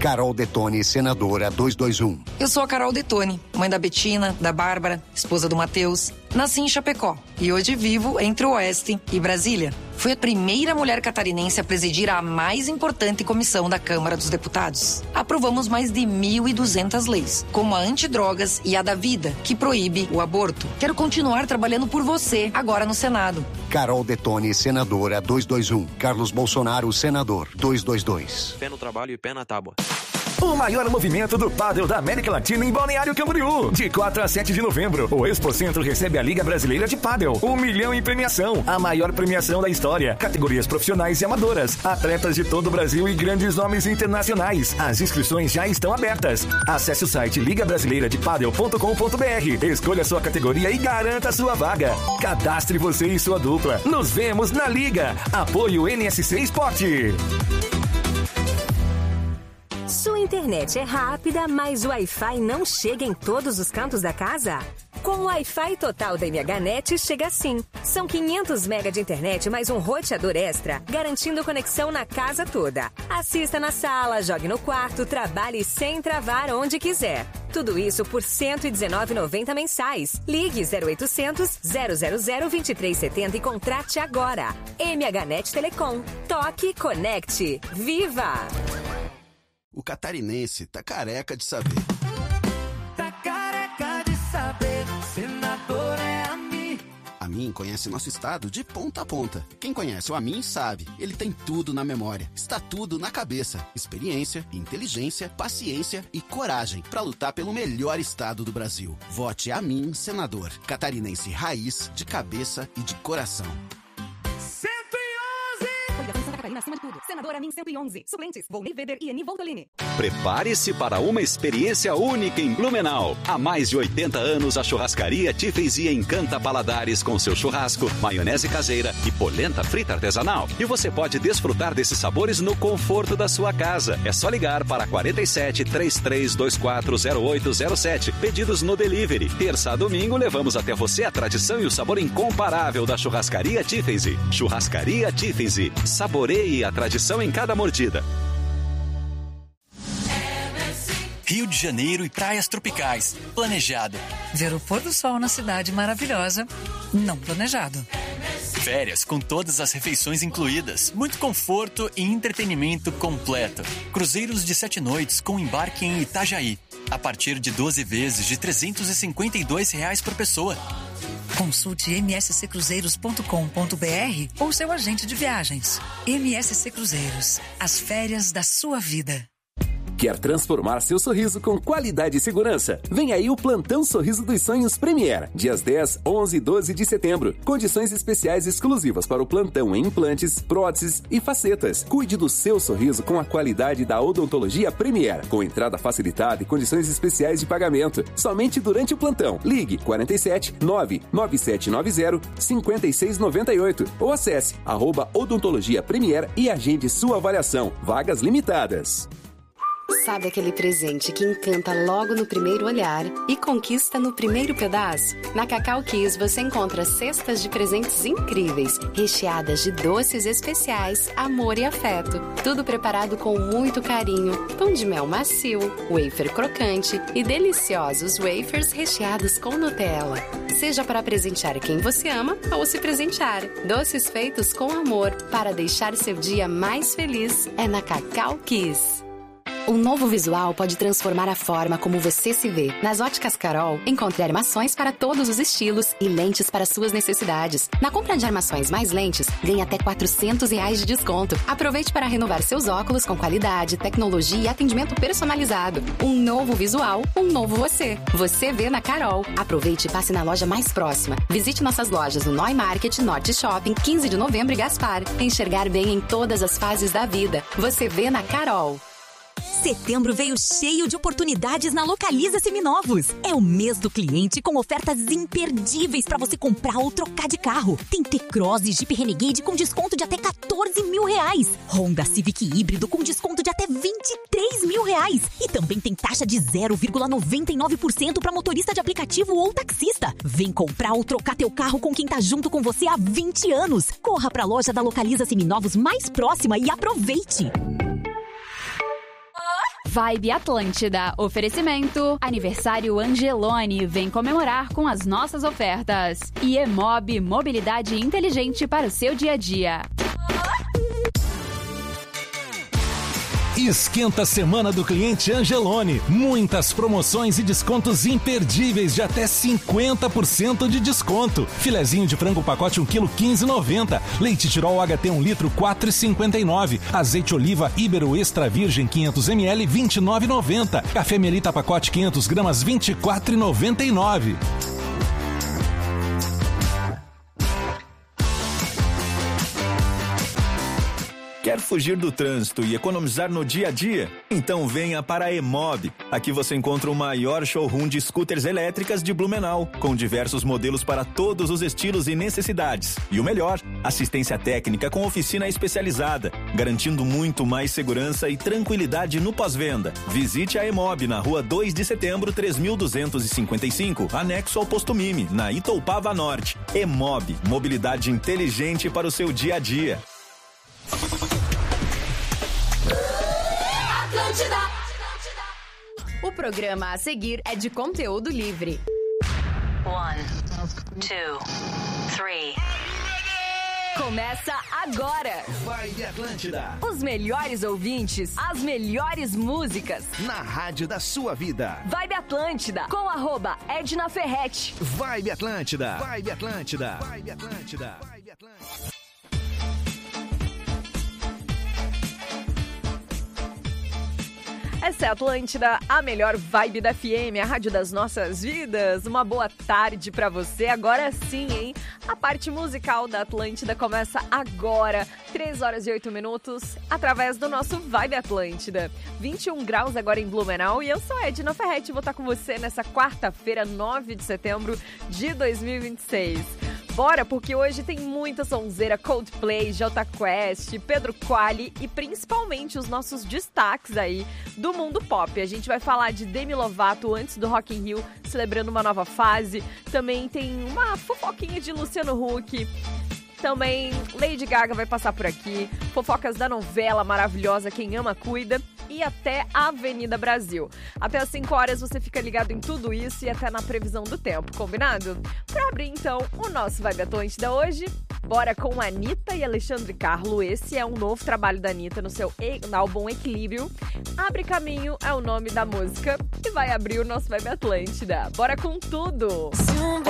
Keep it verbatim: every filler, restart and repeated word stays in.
Carol Detone, senadora dois dois um. Eu sou a Carol Detone, mãe da Betina, da Bárbara, esposa do Matheus. Nasci em Chapecó e hoje vivo entre o Oeste e Brasília. Fui a primeira mulher catarinense a presidir a mais importante comissão da Câmara dos Deputados. Aprovamos mais de mil e duzentas leis, como a antidrogas e a da vida, que proíbe o aborto. Quero continuar trabalhando por você, agora no Senado. Carol Detone, senadora dois dois um. Carlos Bolsonaro, senador dois dois dois. Pé no trabalho e pé na tábua. O maior movimento do pádel da América Latina em Balneário Camboriú. De quatro a sete de novembro, o Expocentro recebe a Liga Brasileira de Pádel. Um milhão em premiação. A maior premiação da história. Categorias profissionais e amadoras. Atletas de todo o Brasil e grandes nomes internacionais. As inscrições já estão abertas. Acesse o site liga brasileira de padel ponto com ponto b r. Escolha sua categoria e garanta a sua vaga. Cadastre você e sua dupla. Nos vemos na Liga. Apoio N S C Esporte. Sua internet é rápida, mas o Wi-Fi não chega em todos os cantos da casa? Com o Wi-Fi total da MHNet chega assim. São quinhentos megas de internet mais um roteador extra, garantindo conexão na casa toda. Assista na sala, jogue no quarto, trabalhe sem travar onde quiser. Tudo isso por cento e dezenove reais e noventa centavos mensais. Ligue zero oitocentos, zero zero zero, dois três sete zero e contrate agora. MHNet Telecom. Toque, conecte. Viva! O catarinense tá careca de saber. Tá careca de saber, senador é a mim. A mim conhece nosso estado de ponta a ponta. Quem conhece o Amin sabe, ele tem tudo na memória. Está tudo na cabeça. Experiência, inteligência, paciência e coragem para lutar pelo melhor estado do Brasil. Vote Amin, senador. Catarinense raiz, de cabeça e de coração. Acima de tudo. Senadora Amin cento e onze. Suplentes, Volney Weber e Eni Voltolini. Prepare-se para uma experiência única em Blumenau. Há mais de oitenta anos, a churrascaria Tiffensy encanta paladares com seu churrasco, maionese caseira e polenta frita artesanal. E você pode desfrutar desses sabores no conforto da sua casa. É só ligar para quarenta e sete, trinta e três, vinte e quatro, zero oito zero sete. Pedidos no delivery. Terça a domingo, levamos até você a tradição e o sabor incomparável da churrascaria Tiffensy. Churrascaria Tiffensy. Saboreie a tradição em cada mordida. Rio de Janeiro e praias tropicais. Planejado. Ver o pôr do sol na cidade maravilhosa. Não planejado. Férias com todas as refeições incluídas. Muito conforto e entretenimento completo. Cruzeiros de sete noites com embarque em Itajaí. A partir de doze vezes de trezentos e cinquenta e dois reais por pessoa. Consulte m s c cruzeiros ponto com ponto b r ou seu agente de viagens. M S C Cruzeiros. As férias da sua vida. Quer transformar seu sorriso com qualidade e segurança? Vem aí o Plantão Sorriso dos Sonhos Premier. Dias dez, onze e doze de setembro. Condições especiais exclusivas para o plantão em implantes, próteses e facetas. Cuide do seu sorriso com a qualidade da odontologia Premier. Com entrada facilitada e condições especiais de pagamento. Somente durante o plantão. Ligue quarenta e sete, nove nove sete nove zero, cinco seis nove oito ou acesse arroba odontologia Premier e agende sua avaliação. Vagas limitadas. Sabe aquele presente que encanta logo no primeiro olhar e conquista no primeiro pedaço? Na Cacau Kiss você encontra cestas de presentes incríveis, recheadas de doces especiais, amor e afeto. Tudo preparado com muito carinho. Pão de mel macio, wafer crocante e deliciosos wafers recheados com Nutella. Seja para presentear quem você ama ou se presentear. Doces feitos com amor para deixar seu dia mais feliz é na Cacau Kiss. Um novo visual pode transformar a forma como você se vê. Nas Óticas Carol, encontre armações para todos os estilos e lentes para suas necessidades. Na compra de armações mais lentes, ganhe até quatrocentos reais de desconto. Aproveite para renovar seus óculos com qualidade, tecnologia e atendimento personalizado. Um novo visual, um novo você. Você vê na Carol. Aproveite e passe na loja mais próxima. Visite nossas lojas no Noi Market, Norte Shopping, quinze de novembro e Gaspar. Enxergar bem em todas as fases da vida. Você vê na Carol. Setembro veio cheio de oportunidades na Localiza Seminovos. É o mês do cliente com ofertas imperdíveis para você comprar ou trocar de carro. Tem T-Cross e Jeep Renegade com desconto de até quatorze mil reais. Honda Civic híbrido com desconto de até vinte e três mil reais. E também tem taxa de zero vírgula noventa e nove por cento para motorista de aplicativo ou taxista. Vem comprar ou trocar teu carro com quem tá junto com você há vinte anos. Corra para a loja da Localiza Seminovos mais próxima e aproveite. Vibe Atlântida. Oferecimento. Aniversário Angeloni. Vem comemorar com as nossas ofertas. E Emob, mobilidade inteligente para o seu dia a dia. Esquenta a semana do cliente Angeloni. Muitas promoções e descontos imperdíveis de até cinquenta por cento de desconto. Filezinho de frango pacote um quilo quinze reais e noventa centavos. Leite Tirol H T um litro quatro reais e cinquenta e nove centavos. Azeite Oliva Ibero Extra Virgem quinhentos mililitros vinte e nove reais e noventa centavos. Café Melita pacote quinhentas gramas vinte e quatro reais e noventa e nove centavos. Quer fugir do trânsito e economizar no dia a dia? Então venha para a Emob. Aqui você encontra o maior showroom de scooters elétricas de Blumenau, com diversos modelos para todos os estilos e necessidades. E o melhor, assistência técnica com oficina especializada, garantindo muito mais segurança e tranquilidade no pós-venda. Visite a Emob na rua dois de setembro, três mil duzentos e cinquenta e cinco, anexo ao posto Mime, na Itoupava Norte. Emob, mobilidade inteligente para o seu dia a dia. O programa a seguir é de conteúdo livre. One, two, three. Começa agora. Vibe Atlântida. Os melhores ouvintes, as melhores músicas. Na rádio da sua vida. Vibe Atlântida, com arroba Edna Ferretti. Vibe Atlântida. Vibe Atlântida. Vibe Atlântida. Vibe Atlântida. Essa é a Atlântida, a melhor vibe da F M, a rádio das nossas vidas. Uma boa tarde pra você. Agora sim, hein? A parte musical da Atlântida começa agora, três horas e oito minutos, através do nosso Vibe Atlântida. vinte e um graus agora em Blumenau e eu sou a Edna Ferretti, vou estar com você nessa quarta-feira, nove de setembro de dois mil e vinte e seis. Bora, porque hoje tem muita sonzeira, Coldplay, Jota Quest, Pedro Quali e principalmente os nossos destaques aí do mundo pop. A gente vai falar de Demi Lovato antes do Rock in Rio, celebrando uma nova fase. Também tem uma fofoquinha de Luciano Huck. Também Lady Gaga vai passar por aqui, fofocas da novela maravilhosa Quem Ama Cuida e até a Avenida Brasil. Até às cinco horas você fica ligado em tudo isso e até na previsão do tempo, combinado? Pra abrir então o nosso Vibe Atlântida hoje, bora com Anitta e Alexandre Carlo. Esse é um novo trabalho da Anitta no seu e- no álbum Equilíbrio. Abre Caminho é o nome da música e vai abrir o nosso Vibe Atlântida. Bora com tudo! Se um